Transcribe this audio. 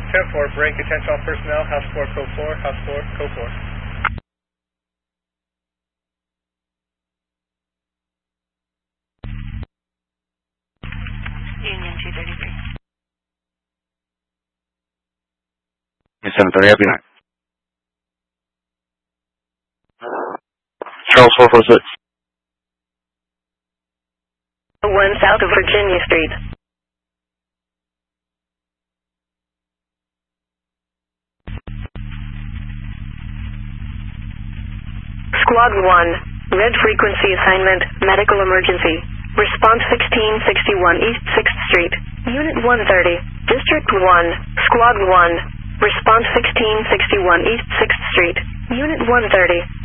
10-4, break attention all personnel, House 4, Code 4, House 4, Code 4. Union 233. Yes, 730, happy night. Charles 446. 1 south of Virginia Street. Squad 1, red frequency assignment, medical emergency. Response 1661 East 6th Street, Unit 130, District 1, Squad 1. Response 1661 East 6th Street, Unit 130.